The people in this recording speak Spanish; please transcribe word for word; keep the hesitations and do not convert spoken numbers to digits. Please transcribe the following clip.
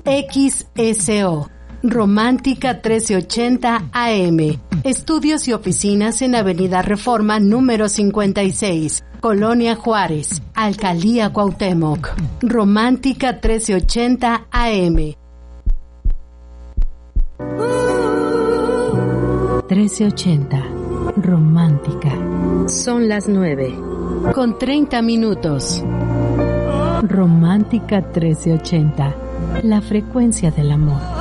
X S O. Romántica trece ochenta A M. Estudios y oficinas en Avenida Reforma número cincuenta y seis, Colonia Juárez, Alcaldía Cuauhtémoc. Romántica trece ochenta A M. trece ochenta. Romántica. Son las nueve. Con treinta minutos. Romántica trece ochenta. La frecuencia del amor.